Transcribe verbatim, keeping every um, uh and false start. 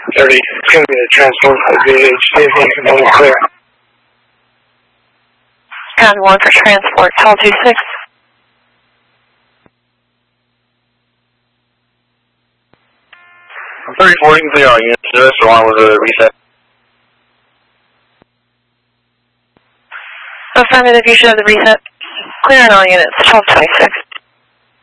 thirty. It's going to be the transport for the V H. See if you can hold it clear. Ground one for transport, call two six. I'm thirty-four, you can clear all units. The rest are on with a reset. Affirmative, you should have the reset. Clear on all units, twelve twenty-six.